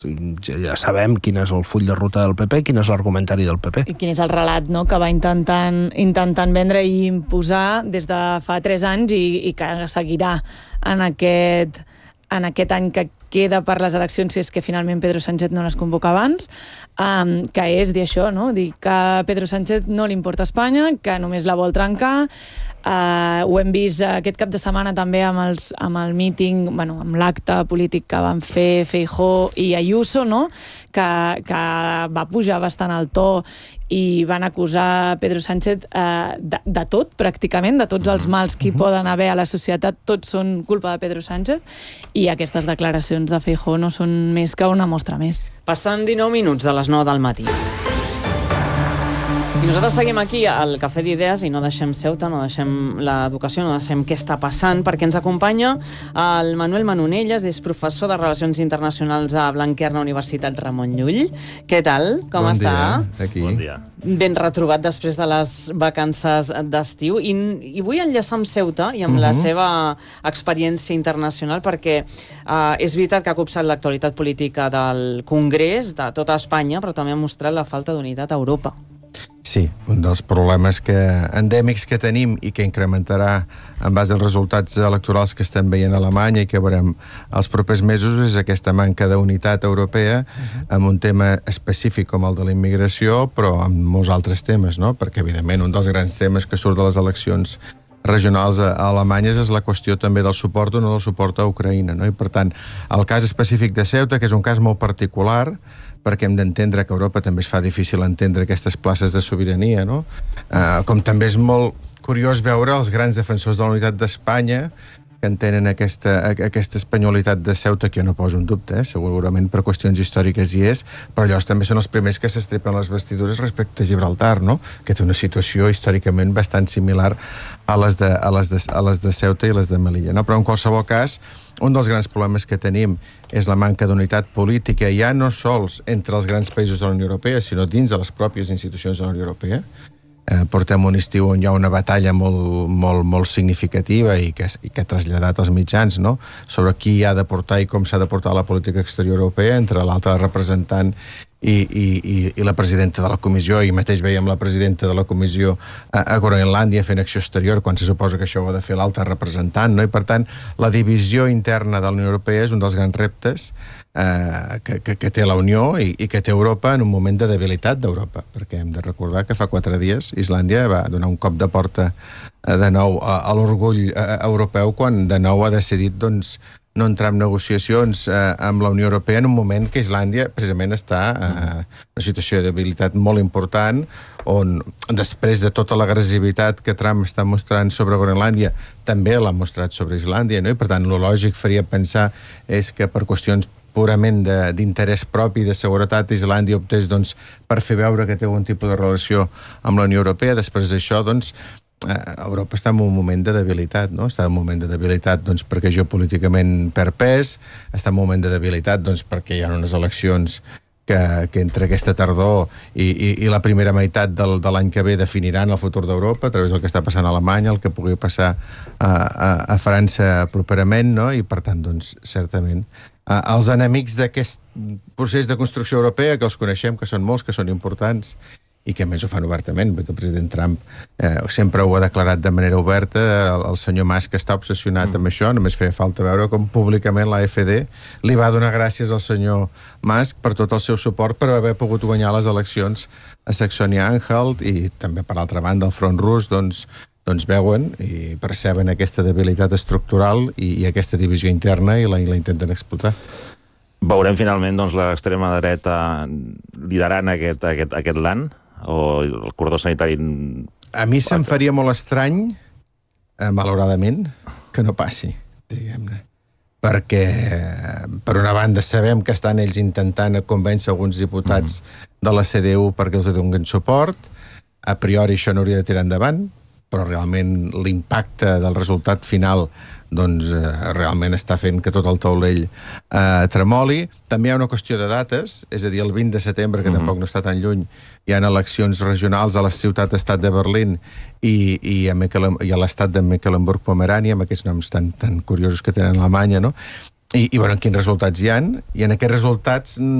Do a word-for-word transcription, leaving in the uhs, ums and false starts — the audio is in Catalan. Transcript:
Ja sabem quin és el full de ruta del P P, quin és l'argumentari del P P. I quin és el relat, no?, que va intentant, intentant vendre i imposar des de fa tres anys i, i que seguirà en aquest, en aquest any que queda per les eleccions, si és que finalment Pedro Sánchez no les convoca abans, um, que és dir això, no?, dir que a Pedro Sánchez no li importa Espanya, que només la vol trencar. Uh, ho hem vist aquest cap de setmana també amb, els, amb el míting, bueno, amb l'acte polític que van fer Feijóo i Ayuso, no?, que, que va pujar bastant el to i van acusar Pedro Sánchez uh, de, de tot, pràcticament, de tots els mals que hi poden haver a la societat, tots són culpa de Pedro Sánchez, i aquestes declaracions de Feijóo no són més que una mostra més. Passant dinou minuts de les nou del matí. I nosaltres seguim aquí al Cafè d'Idees i no deixem Ceuta, no deixem l'educació, no deixem què està passant, perquè ens acompanya el Manuel Manonelles, és professor de Relacions Internacionals a Blanquerna Universitat Ramon Llull. Què tal? Com bon està? Dia, aquí. Bon dia. Ben retrobat després de les vacances d'estiu. I, i vull enllaçar amb Ceuta i amb uh-huh. la seva experiència internacional, perquè uh, és veritat que ha copsat l'actualitat política del Congrés de tota Espanya, però també ha mostrat la falta d'unitat a Europa. Sí, un dels problemes que, endèmics que tenim i que incrementarà en base als resultats electorals que estem veient a Alemanya i que veurem els propers mesos és aquesta manca d'unitat europea uh-huh. amb un tema específic com el de la immigració, però amb molts altres temes, no? Perquè, evidentment, un dels grans temes que surt de les eleccions regionals a Alemanya és la qüestió també del suport o no del suport a Ucraïna, no? I, per tant, el cas específic de Ceuta, que és un cas molt particular, perquè hem d'entendre que a Europa també es fa difícil entendre aquestes places de sobirania, no? Uh, com també és molt curiós veure els grans defensors de la unitat d'Espanya que entenen aquesta, aquesta espanyolitat de Ceuta, que jo no poso en dubte, eh? Segurament per qüestions històriques hi és, però allò també són els primers que s'estrepen les vestidures respecte a Gibraltar, no? Que té una situació històricament bastant similar a les de, a les de, a les de Ceuta i les de Melilla, no? Però en qualsevol cas, un dels grans problemes que tenim és la manca d'unitat política, ja no sols entre els grans països de la Unió Europea, sinó dins de les pròpies institucions de la Unió Europea. Eh, portem un estiu on hi ha una batalla molt, molt, molt significativa i que, i que ha traslladat als mitjans, no?, sobre qui ha de portar i com s'ha de portar la política exterior europea entre l'alta representant i, i, i, i la presidenta de la comissió, i mateix veiem la presidenta de la comissió a, a Groenlàndia fent acció exterior quan se suposa que això ho ha de fer l'alta representant, no? I per tant la divisió interna de la Unió Europea és un dels grans reptes eh, que, que, que té la Unió i, i que té Europa en un moment de debilitat d'Europa, perquè hem de recordar que fa quatre dies Islàndia va donar un cop de porta eh, de nou a, a l'orgull eh, europeu quan de nou ha decidit, doncs, no entrar en negociacions eh, amb la Unió Europea en un moment que Islàndia precisament està eh, en una situació de debilitat molt important, on després de tota l'agressivitat que Trump està mostrant sobre Groenlàndia, també l'ha mostrat sobre Islàndia, no? I per tant, el lògic faria pensar és que per qüestions purament d'interès propi de seguretat, Islàndia optés, doncs, per fer veure que té algun tipus de relació amb la Unió Europea. Després d'això, doncs, Europa està en un moment de debilitat, no? Està en un moment de debilitat, doncs, perquè geopolíticament perd pes, està en un moment de debilitat, doncs, perquè hi ha unes eleccions que, que entre aquesta tardor i, i, i la primera meitat del, de l'any que ve definiran el futur d'Europa a través del que està passant a Alemanya, el que pugui passar a, a, a França properament, no? I, per tant, doncs, certament, a, els enemics d'aquest procés de construcció europea, que els coneixem, que són molts, que són importants, i que a més ho fan obertament, perquè el president Trump eh, sempre ho ha declarat de manera oberta, el, el senyor Musk està obsessionat mm. amb això, només feia falta veure com públicament l'A F D li va donar gràcies al senyor Musk per tot el seu suport per haver pogut guanyar les eleccions a Saxònia-Anhalt, i també, per altra banda, el front rus, doncs, doncs veuen i perceben aquesta debilitat estructural i, i aquesta divisió interna i la, i la intenten explotar. Veurem finalment, doncs, l'extrema dreta liderant aquest, aquest, aquest land, o el cordó sanitari... A mi se'm faria molt estrany, eh, malauradament, que no passi, diguem-ne. Perquè, per una banda, sabem que estan ells intentant convèncer alguns diputats mm. de la C D U perquè els donin suport. A priori això no hauria de tirar endavant, però realment l'impacte del resultat final doncs eh, realment està fent que tot el taulell eh, tremoli. També hi ha una qüestió de dates, és a dir, el vint de setembre, que mm-hmm. tampoc no està tan lluny, hi ha eleccions regionals a la ciutat-estat de Berlín i, i a, Mecklen- i a l'estat de Mecklenburg-Pomerània, amb aquests noms tan, tan curiosos que tenen a Alemanya, no? i, i bueno, quins resultats hi han, i en aquests resultats